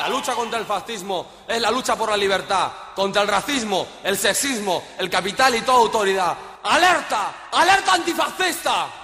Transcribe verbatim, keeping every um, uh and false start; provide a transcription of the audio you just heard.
La lucha contra el fascismo es la lucha por la libertad, contra el racismo, el sexismo, el capital y toda autoridad. ¡Alerta! ¡Alerta antifascista!